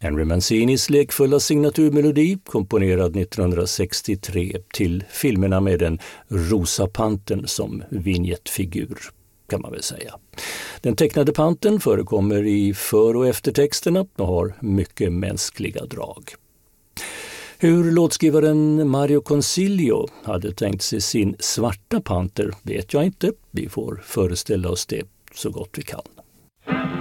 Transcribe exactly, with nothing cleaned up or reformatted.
Henry Mancinis lekfulla signaturmelodi komponerad nittonhundrasextiotre till filmerna med den rosa pantern som vignettfigur, kan man väl säga. Den tecknade pantern förekommer i för- och eftertexterna och har mycket mänskliga drag. Hur låtskrivaren Mario Consiglio hade tänkt sig sin svarta panter vet jag inte. Vi får föreställa oss det så gott vi kan.